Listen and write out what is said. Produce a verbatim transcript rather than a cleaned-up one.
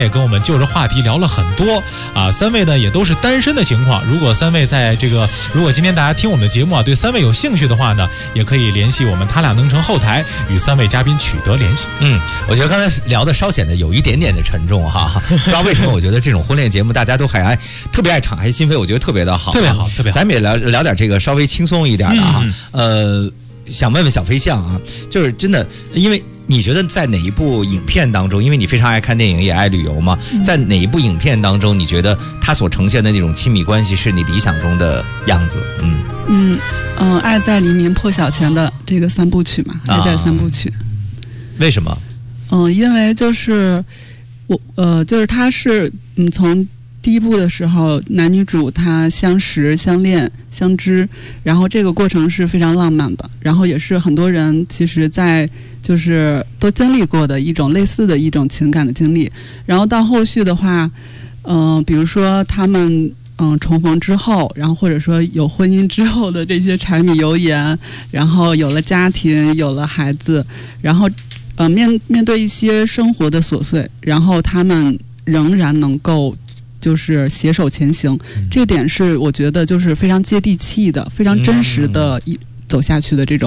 也跟我们就着话题聊了很多啊，三位呢也都是单身的情况。如果三位在这个，如果今天大家听我们的节目啊，对三位有兴趣的话呢，也可以联系我们他俩能成后台，与三位嘉宾取得联系。 嗯，我觉得刚才聊的稍显得有一点点的沉重哈，不知道为什么，我觉得这种婚恋节目大家都还爱特别爱敞开心扉，我觉得特别的好， 特别好，特别好。 咱们也聊聊点这个稍微轻松一点的哈，嗯、呃。想问问小飞象啊，就是真的，因为你觉得在哪一部影片当中，因为你非常爱看电影也爱旅游嘛，在哪一部影片当中，你觉得它所呈现的那种亲密关系是你理想中的样子？嗯嗯嗯，爱在黎明破晓前的这个三部曲嘛，爱在三部曲。啊、 为什么？ 嗯，因为就是我呃，就是它是嗯从。第一部的时候，男女主他相识、相恋、相知，然后这个过程是非常浪漫的，然后也是很多人其实在就是都经历过的一种类似的一种情感的经历。然后到后续的话，嗯、呃，比如说他们嗯重逢之后，然后或者说有婚姻之后的这些柴米油盐，然后有了家庭，有了孩子，然后呃面面对一些生活的琐碎，然后他们仍然能够。就是携手前行，这点是我觉得就是非常接地气的、非常真实的一走下去的这种。